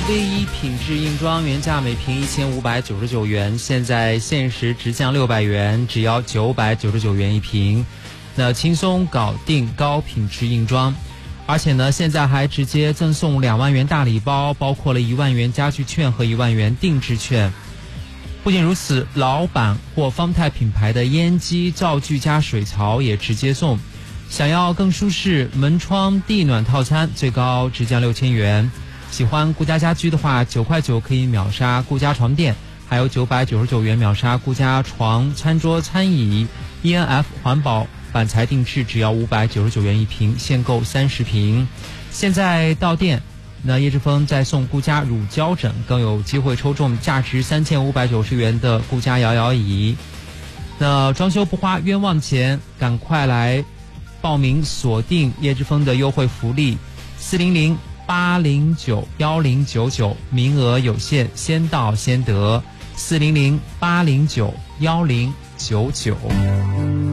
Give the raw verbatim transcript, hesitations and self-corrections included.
V 一品质硬装原价每瓶一千五百九十九元，现在限时直降六百元，只要九百九十九元一瓶，那轻松搞定高品质硬装。而且呢，现在还直接赠送两万元大礼包，包括了一万元家具券和一万元定制券。不仅如此，老板或方太品牌的烟机、灶具加水槽也直接送。想要更舒适，门窗地暖套餐最高直降六千元。喜欢顾家家居的话，九块九可以秒杀顾家床垫，还有九百九十九元秒杀顾家床、餐桌、餐椅。E N F 环保板材定制只要五百九十九元一瓶，限购三十瓶。现在到店，那叶之峰再送顾家乳胶枕，更有机会抽中价值三千五百九十元的顾家摇摇椅。那装修不花冤枉钱，赶快来报名锁定叶之峰的优惠福利，四零零八零九幺零九九，名额有限，先到先得，四零零八零九幺零九九。